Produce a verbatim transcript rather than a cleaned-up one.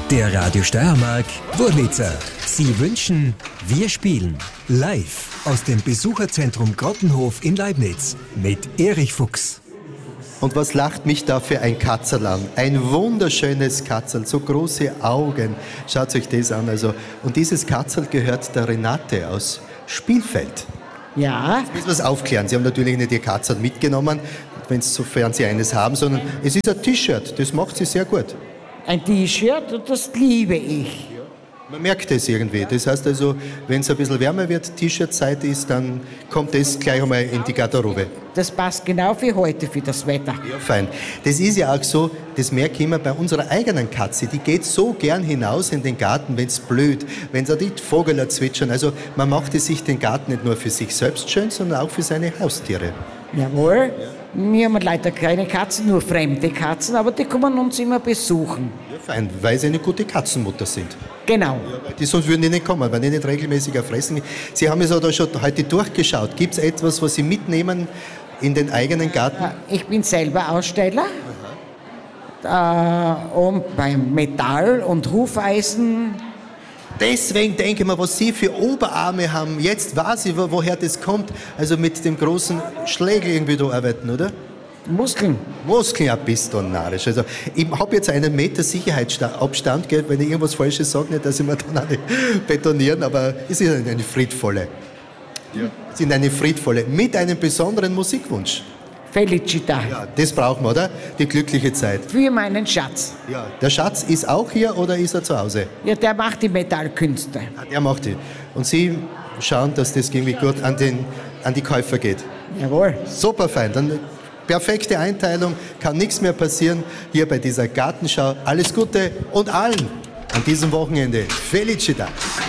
Der Radio Steiermark Wurlitzer. Sie wünschen, wir spielen. Live aus dem Besucherzentrum Grottenhof in Leibniz mit Erich Fuchs. Und was lacht mich da für ein Katzerl an? Ein wunderschönes Katzerl, so große Augen. Schaut euch das an. Also. Und dieses Katzerl gehört der Renate aus Spielfeld. Ja. Jetzt müssen wir es aufklären. Sie haben natürlich nicht ihr Katzerl mitgenommen, wenn Sie, sofern Sie eines haben, sondern es ist ein T-Shirt. Das macht sie sehr gut. Ein T-Shirt, und das liebe ich. Man merkt es irgendwie. Das heißt also, wenn es ein bisschen wärmer wird, T-Shirt-Zeit ist, dann kommt das gleich einmal in die Garderobe. Das passt genau für heute, für das Wetter. Ja, fein. Das ist ja auch so, das merke ich immer bei unserer eigenen Katze. Die geht so gern hinaus in den Garten, wenn es blüht, wenn da die Vögel zwitschern. Also man macht es sich den Garten nicht nur für sich selbst schön, sondern auch für seine Haustiere. Jawohl. Wir haben leider keine Katzen, nur fremde Katzen, aber die kommen uns immer besuchen. Ja, fein, weil sie eine gute Katzenmutter sind. Genau. Ja, weil die, sonst würden die nicht kommen, weil die nicht regelmäßig fressen. Sie haben es ja da schon heute durchgeschaut. Gibt es etwas, was Sie mitnehmen in den eigenen Garten? Ich bin selber Aussteller. Äh, und beim Metall und Hufeisen. Deswegen denke ich mir, was Sie für Oberarme haben. Jetzt weiß ich, woher das kommt. Also mit dem großen Schlägel irgendwie da arbeiten, oder? Muskeln. Muskeln, ja, bist du narrisch. Also ich habe jetzt einen Meter Sicherheitsabstand, gell, wenn ich irgendwas Falsches sage, nicht, dass ich mir dann auch nicht betonieren, aber es ist eine friedvolle. Ja. Es ist eine friedvolle, mit einem besonderen Musikwunsch. Felicita. Ja, das brauchen wir, oder? Die glückliche Zeit. Für meinen Schatz. Ja, der Schatz ist auch hier oder ist er zu Hause? Ja, der macht die Metallkünste. Ah, der macht die. Und Sie schauen, dass das irgendwie gut an, den, an die Käufer geht. Jawohl. Super fein. Dann perfekte Einteilung, kann nichts mehr passieren hier bei dieser Gartenschau. Alles Gute und allen an diesem Wochenende. Felicita.